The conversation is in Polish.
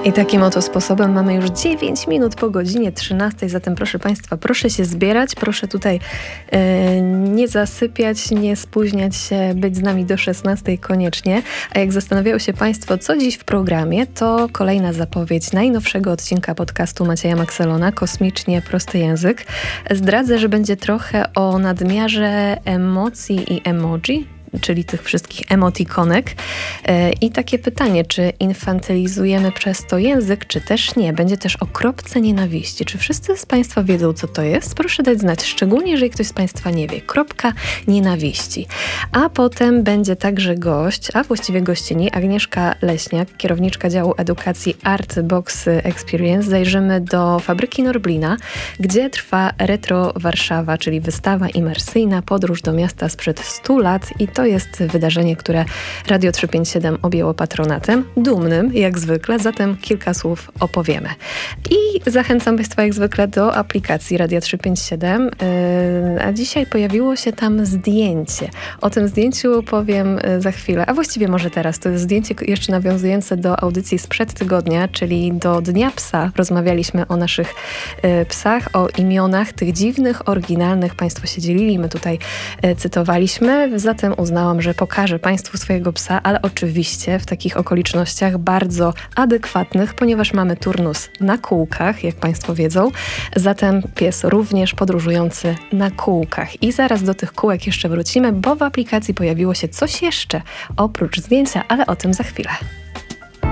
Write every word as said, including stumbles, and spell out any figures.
I takim oto sposobem mamy już dziewięć minut po godzinie trzynastej, zatem proszę Państwa, proszę się zbierać, proszę tutaj e, nie zasypiać, nie spóźniać się, być z nami do szesnastej koniecznie. A jak zastanawiają się Państwo, co dziś w programie, to kolejna zapowiedź najnowszego odcinka podcastu Macieja Makselona, Kosmicznie Prosty Język. Zdradzę, że będzie trochę o nadmiarze emocji i emoji, czyli tych wszystkich emotikonek. I takie pytanie, czy infantylizujemy przez to język, czy też nie? Będzie też o kropce nienawiści. Czy wszyscy z Państwa wiedzą, co to jest? Proszę dać znać, szczególnie jeżeli ktoś z Państwa nie wie. Kropka nienawiści. A potem będzie także gość, a właściwie gościni, Agnieszka Leśniak, kierowniczka działu edukacji Art Box Experience. Zajrzymy do fabryki Norblina, gdzie trwa Retro Warszawa, czyli wystawa imersyjna, podróż do miasta sprzed stu lat i to To jest wydarzenie, które Radio trzysta pięćdziesiąt siedem objęło patronatem, dumnym jak zwykle, zatem kilka słów opowiemy. I zachęcam Państwa jak zwykle do aplikacji Radia trzysta pięćdziesiąt siedem, yy, a dzisiaj pojawiło się tam zdjęcie. O tym zdjęciu powiem za chwilę, a właściwie może teraz. To jest zdjęcie jeszcze nawiązujące do audycji sprzed tygodnia, czyli do Dnia Psa. Rozmawialiśmy o naszych yy, psach, o imionach tych dziwnych, oryginalnych. Państwo się dzielili, my tutaj yy, cytowaliśmy, zatem uznałam, Uznałam, że pokażę Państwu swojego psa, ale oczywiście w takich okolicznościach bardzo adekwatnych, ponieważ mamy turnus na kółkach, jak Państwo wiedzą. Zatem pies również podróżujący na kółkach. I zaraz do tych kółek jeszcze wrócimy, bo w aplikacji pojawiło się coś jeszcze oprócz zdjęcia, ale o tym za chwilę.